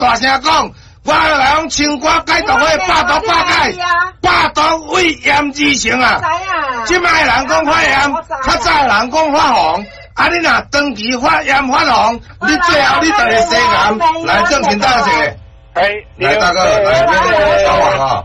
大声讲，我来用青瓜解毒会百毒百解，百毒胃炎之成啊！即摆人讲发炎，较早人讲发红。啊！你若长期发炎发红，你最后你就会生癌。来，正经大姐，来大哥，来这个小王哈，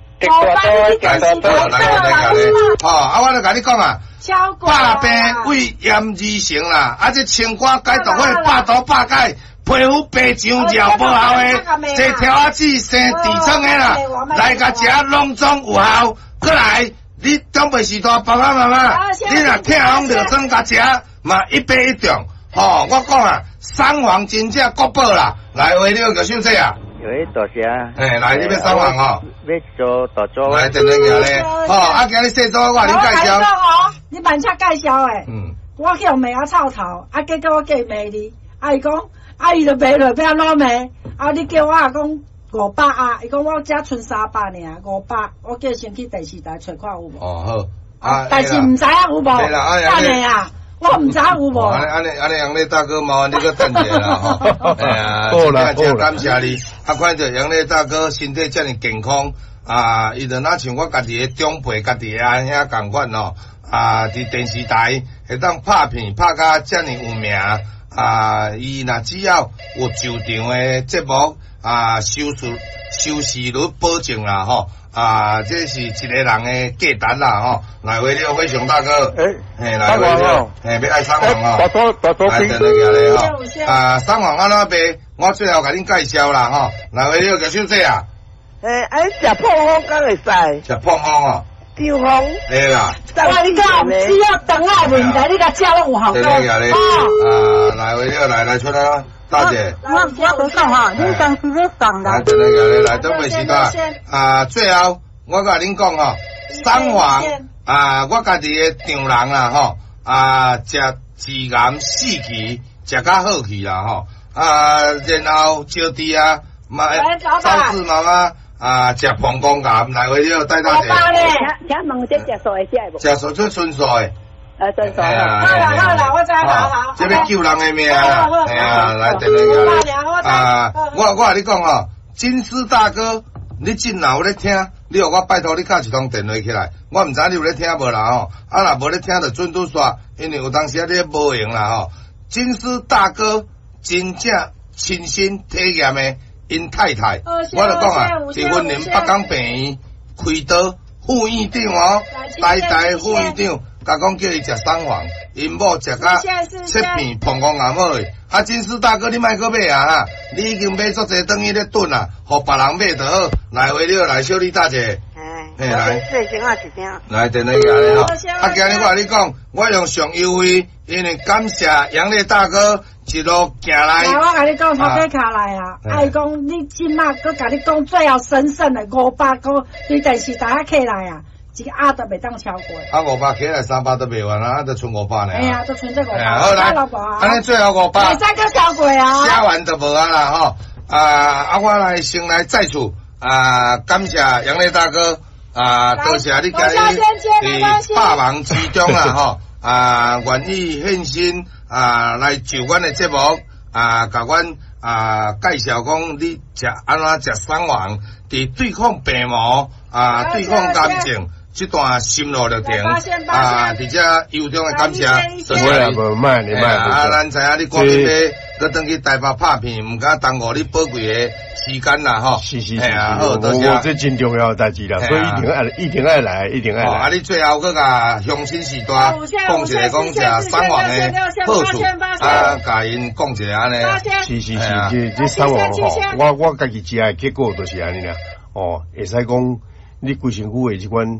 来，好，我就甲你讲啊，百病胃炎而成啦，啊，这青瓜解毒会百毒百解，皮肤白上焦无效的，这条仔子生痔疮的啦，来甲食拢总有效。过来，你长辈时代爸爸妈妈，你若痛风就算甲食。嘛一杯一中，吼！我讲啊，三黄真正国宝啦，来为了个手势啊。 有一大只。 来你要三黄吼。 要做大做。 来电话行咧，吼！啊，今日细组我恁介绍。 你慢车介绍诶。我去用麦啊臭头，啊，结果我叫卖你，啊，伊讲，啊，伊就卖落，要哪卖？啊，你叫我讲500啊，伊讲我只剩300尔，500，我叫先去第四台找看有无。 哦好。 但是唔知影有无？ 对啦， 安尼啊。我唔知有无。 安尼，杨丽大哥麻烦你个等者啦吼。哎呀，真感谢你。啊，看到杨丽大哥身体遮尔健康，啊，伊就若像我家己的长辈，家己的阿兄共款哦。啊，伫电视台会当拍片拍甲遮尔有名，啊，伊若只要有就场的节目，啊，收视率保证啦吼。啊，这是一个人的价值啦吼，来为了非常大哥，来为了，要爱三黄哦，来等你个咧吼，啊，三黄安怎卖？我最后甲恁介绍啦吼，来为了个手势啊， 食碰风敢会使？ 食碰风哦， 丢风， 对啦， 我你讲只要等下问题，你甲食了有效果， 等你个咧，啊，来为了来出来啦。大姐， 我都讲哈，你当时要讲啦。 来，等你个来，准备时代。啊，最后我甲恁讲吼，三黄啊，我家己的丈人啦吼，啊，食自然四期，食较好去啦吼，啊，然后招弟啊，赵氏妈妈啊，食膀胱癌，来为了带大姐。 请问这食素的食无？ 食素最纯素的。 真素。 好啦，我知好。 这要救人的命啦，系啊，来等你个。啊，我甲你讲吼，金丝大哥，你真若有咧听，你互我拜托你打一通电话起来，我毋知你有咧听无啦吼，啊若无咧听就准拄煞，因为有当时啊你无闲啦吼。金丝大哥真正亲身体验的，因太太，我就讲啊，伫云林北港病院开刀，副院长哦，台副院长。甲讲叫伊食三黄，因某食甲切片膀胱癌好诶。啊，金丝大哥，你莫搁买啊哈！你已经买足侪等于咧炖啦，互别人买就好。来为了来小李大姐，来，来电话个咧吼。啊，今日我甲你讲，我用上优惠，因为感谢杨烈大哥一路行来。 来，我甲你讲，头家卡来啊！啊，伊讲你即马搁甲你讲最后神圣的500个，你电视台啊起来啊！一个都袂当超过。啊 ，500起来300都卖完啊，就剩500呢。 哎呀，就剩这500。 好来，安尼最后500。 袂使搁超过啊。 写完就无啊啦吼。我来先来再次感谢杨烈大哥多谢你今日伫百忙之中啦吼愿意献身来就阮的节目甲阮介绍讲你食安怎食三黄，伫对抗病魔对抗癌症。这段心路历程伫这由衷的感谢， 无卖你卖， 咱知影你赶紧要倒去台北拍片，唔敢耽误你宝贵的时间啦吼。 是， 好，多谢。 这真重要的代志啦，所以一定要来。 你最后搁甲乡亲时代讲一个讲食三黄的好处，甲因讲一个安尼。 是，这三黄吼，我家己食的结果就是安尼啦。会使讲你规身躯的这款。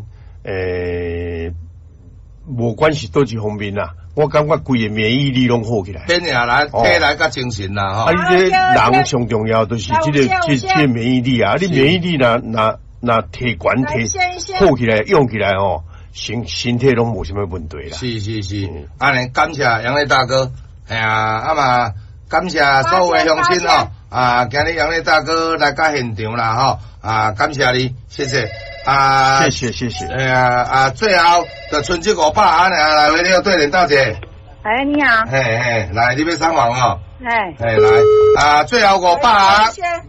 无管是倒一方面啦，我感觉规个免疫力拢好起来， 变下来体来甲精神啦吼。 你这人上重要就是这个免疫力啊，你免疫力那体管体好起来用起来哦，身体拢无什么问题啦。 是，安尼感谢杨烈大哥，嘛感谢所有的乡亲吼，今日杨烈大哥来到现场啦吼，感谢你，谢谢。 谢谢。 最後就剩這500安尼來為了對人大姐。 你好。 來，你要三黃哦。 哎， 来最后500啊。